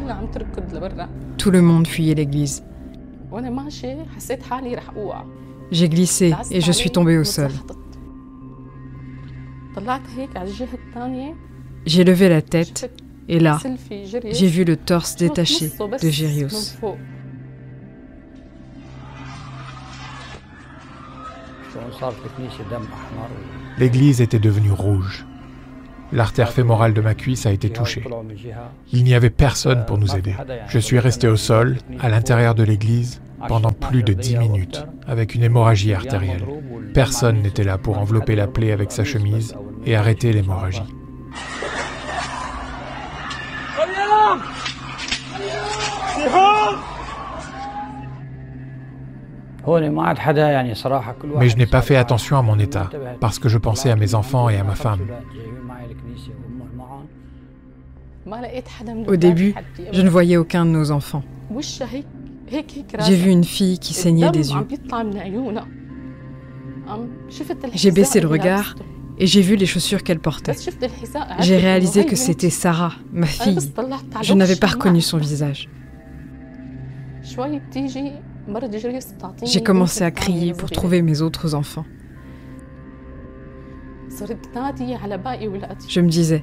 Tout le monde fuyait l'église. J'ai glissé et je suis tombée au sol. J'ai levé la tête et là, j'ai vu le torse détaché de Gérios. L'église était devenue rouge. L'artère fémorale de ma cuisse a été touchée. Il n'y avait personne pour nous aider. Je suis resté au sol, à l'intérieur de l'église, pendant plus de 10 minutes, avec une hémorragie artérielle. Personne n'était là pour envelopper la plaie avec sa chemise et arrêter l'hémorragie. Mais je n'ai pas fait attention à mon état, parce que je pensais à mes enfants et à ma femme. Au début, je ne voyais aucun de nos enfants. J'ai vu une fille qui saignait des yeux. J'ai baissé le regard et j'ai vu les chaussures qu'elle portait. J'ai réalisé que c'était Sarah, ma fille. Je n'avais pas reconnu son visage. J'ai commencé à crier pour trouver mes autres enfants. Je me disais,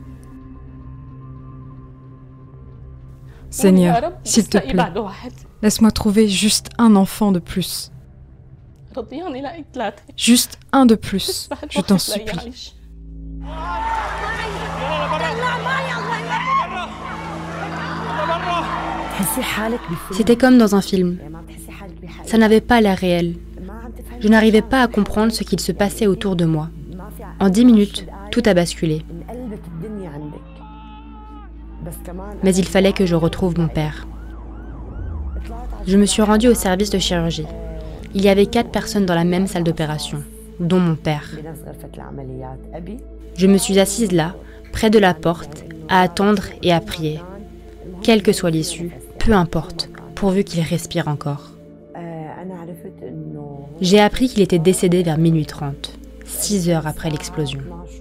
Seigneur, s'il te plaît, laisse-moi trouver juste un enfant de plus. Juste un de plus, je t'en supplie. C'était comme dans un film. Ça n'avait pas l'air réel. Je n'arrivais pas à comprendre ce qu'il se passait autour de moi. En 10 minutes, tout a basculé. Mais il fallait que je retrouve mon père. Je me suis rendue au service de chirurgie. Il y avait 4 personnes dans la même salle d'opération, dont mon père. Je me suis assise là, près de la porte, à attendre et à prier. Quelle que soit l'issue, peu importe, pourvu qu'il respire encore. J'ai appris qu'il était décédé vers minuit 30, 6 heures après l'explosion.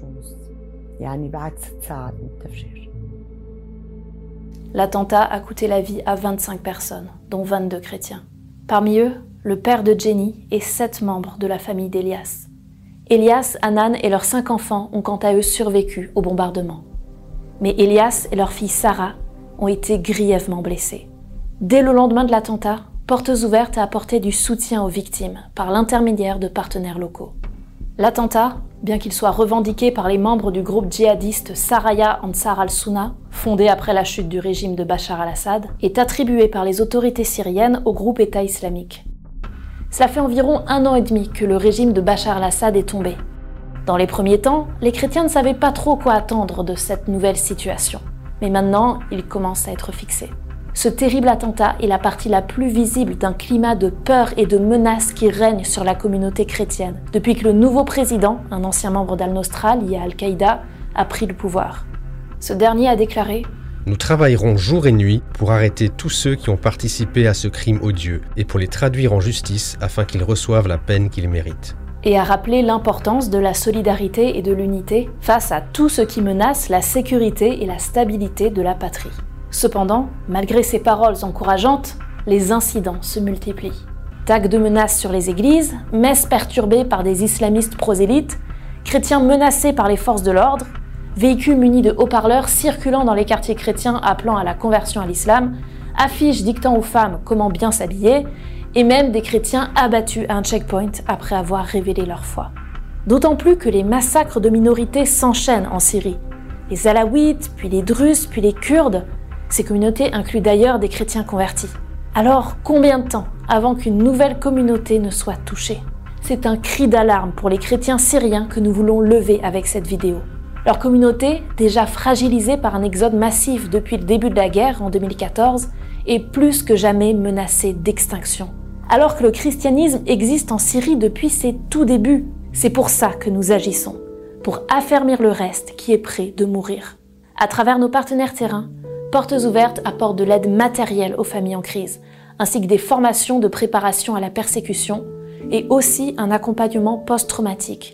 L'attentat a coûté la vie à 25 personnes, dont 22 chrétiens. Parmi eux, le père de Jenny et 7 membres de la famille d'Elias. Elias, Hanan et leurs 5 enfants ont quant à eux survécu au bombardement. Mais Elias et leur fille Sarah ont été grièvement blessés. Dès le lendemain de l'attentat, Portes Ouvertes a apporté du soutien aux victimes par l'intermédiaire de partenaires locaux. L'attentat, bien qu'il soit revendiqué par les membres du groupe djihadiste Saraya Ansar al-Sunna, fondé après la chute du régime de Bachar al-Assad, est attribué par les autorités syriennes au groupe État islamique. Cela fait environ 1 an et demi que le régime de Bachar al-Assad est tombé. Dans les premiers temps, les chrétiens ne savaient pas trop quoi attendre de cette nouvelle situation. Mais maintenant, ils commencent à être fixés. Ce terrible attentat est la partie la plus visible d'un climat de peur et de menace qui règne sur la communauté chrétienne depuis que le nouveau président, un ancien membre d'Al-Nosra lié à Al-Qaïda, a pris le pouvoir. Ce dernier a déclaré « Nous travaillerons jour et nuit pour arrêter tous ceux qui ont participé à ce crime odieux et pour les traduire en justice afin qu'ils reçoivent la peine qu'ils méritent. » et a rappelé l'importance de la solidarité et de l'unité face à tout ce qui menace la sécurité et la stabilité de la patrie. Cependant, malgré ces paroles encourageantes, les incidents se multiplient. Tags de menaces sur les églises, messes perturbées par des islamistes prosélytes, chrétiens menacés par les forces de l'ordre, véhicules munis de haut-parleurs circulant dans les quartiers chrétiens appelant à la conversion à l'islam, affiches dictant aux femmes comment bien s'habiller, et même des chrétiens abattus à un checkpoint après avoir révélé leur foi. D'autant plus que les massacres de minorités s'enchaînent en Syrie. Les Alaouites, puis les Druzes, puis les Kurdes. Ces communautés incluent d'ailleurs des chrétiens convertis. Alors, combien de temps avant qu'une nouvelle communauté ne soit touchée ? C'est un cri d'alarme pour les chrétiens syriens que nous voulons lever avec cette vidéo. Leur communauté, déjà fragilisée par un exode massif depuis le début de la guerre en 2014, est plus que jamais menacée d'extinction. Alors que le christianisme existe en Syrie depuis ses tout débuts, c'est pour ça que nous agissons, pour affermir le reste qui est prêt de mourir. À travers nos partenaires terrains, Portes Ouvertes apporte de l'aide matérielle aux familles en crise, ainsi que des formations de préparation à la persécution et aussi un accompagnement post-traumatique.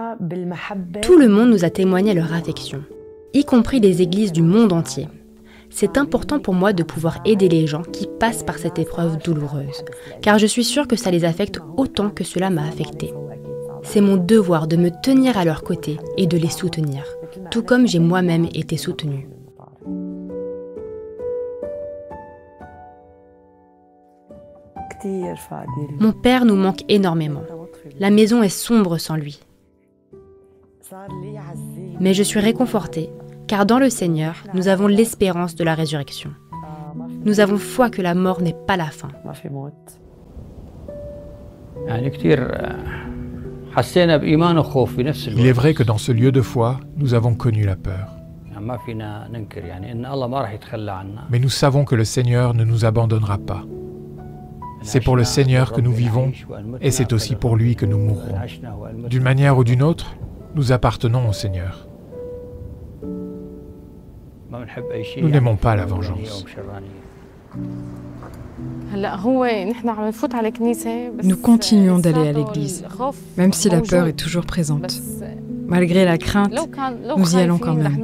Tout le monde nous a témoigné leur affection, y compris les églises du monde entier. C'est important pour moi de pouvoir aider les gens qui passent par cette épreuve douloureuse, car je suis sûre que ça les affecte autant que cela m'a affecté. C'est mon devoir de me tenir à leur côté et de les soutenir, tout comme j'ai moi-même été soutenue. Mon père nous manque énormément. La maison est sombre sans lui. Mais je suis réconfortée, car dans le Seigneur, nous avons l'espérance de la résurrection. Nous avons foi que la mort n'est pas la fin. Il est vrai que dans ce lieu de foi, nous avons connu la peur. Mais nous savons que le Seigneur ne nous abandonnera pas. C'est pour le Seigneur que nous vivons et c'est aussi pour lui que nous mourrons. D'une manière ou d'une autre, nous appartenons au Seigneur. Nous n'aimons pas la vengeance. Nous continuons d'aller à l'église, même si la peur est toujours présente. Malgré la crainte, nous y allons quand même.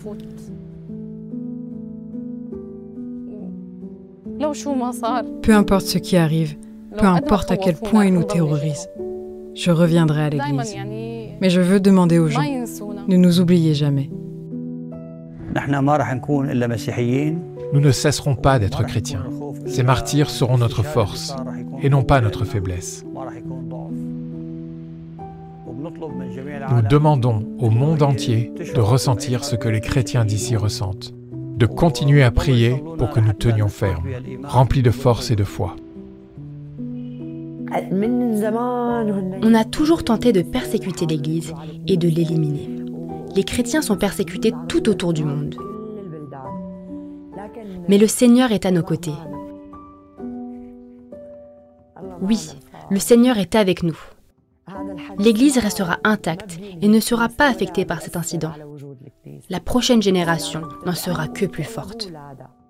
Peu importe ce qui arrive, peu importe à quel point il nous terrorise, je reviendrai à l'église. Mais je veux demander aux gens, ne nous oubliez jamais. Nous ne cesserons pas d'être chrétiens. Ces martyrs seront notre force et non pas notre faiblesse. Nous demandons au monde entier de ressentir ce que les chrétiens d'ici ressentent, de continuer à prier pour que nous tenions ferme, remplis de force et de foi. On a toujours tenté de persécuter l'Église et de l'éliminer. Les chrétiens sont persécutés tout autour du monde. Mais le Seigneur est à nos côtés. Oui, le Seigneur est avec nous. L'Église restera intacte et ne sera pas affectée par cet incident. La prochaine génération n'en sera que plus forte.